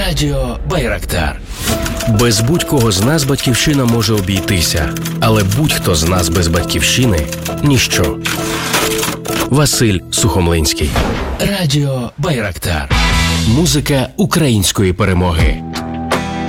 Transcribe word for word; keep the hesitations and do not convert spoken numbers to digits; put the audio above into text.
Радіо Байрактар. Без будь-кого з нас батьківщина може обійтися, але будь-хто з нас без батьківщини – ніщо. Василь Сухомлинський. Радіо Байрактар. Музика української перемоги.